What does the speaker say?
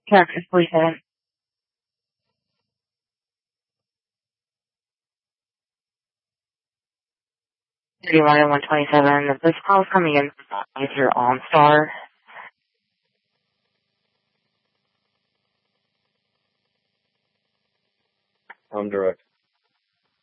Traffic police in. 31 and 127. This call is coming in with your OnStar. I'm direct.